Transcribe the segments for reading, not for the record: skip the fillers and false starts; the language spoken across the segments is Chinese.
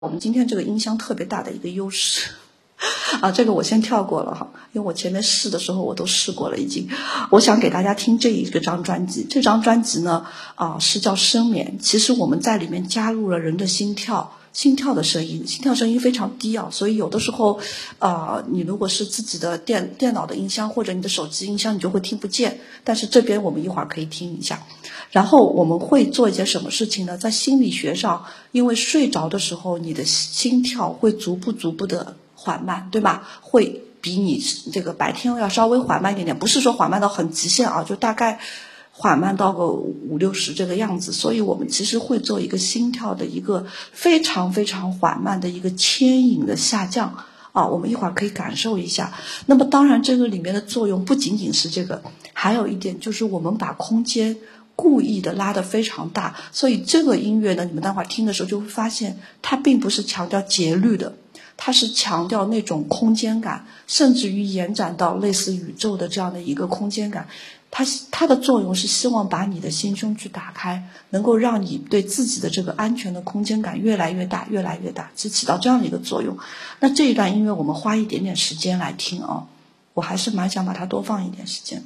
我们今天这个音箱特别大的一个优势啊，这个我先跳过了哈，因为我前面试的时候我都试过了已经。我想给大家听这一个张专辑，这张专辑呢是叫深眠。其实我们在里面加入了人的心跳的声音，心跳声音非常低啊，所以有的时候你如果是自己的电脑的音箱或者你的手机音箱，你就会听不见，但是这边我们一会儿可以听一下。然后我们会做一件什么事情呢？在心理学上，因为睡着的时候你的心跳会逐步的缓慢，对吧？会比你这个白天要稍微缓慢一点点，不是说缓慢到很极限啊，就大概缓慢到个50-60这个样子。所以我们其实会做一个心跳的一个非常缓慢的一个牵引的下降啊，我们一会儿可以感受一下。那么当然这个里面的作用不仅仅是这个，还有一点就是我们把空间故意的拉得非常大，所以这个音乐呢，你们待会儿听的时候就会发现它并不是强调节律的，它是强调那种空间感，甚至于延展到类似宇宙的这样的一个空间感。它的作用是希望把你的心胸去打开，能够让你对自己的这个安全的空间感越来越大，是起到这样的一个作用。那这一段音乐我们花一点点时间来听啊，我还是蛮想把它多放一点时间的。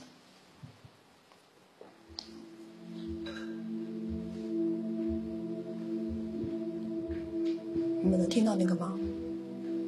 你们能听到那个吗？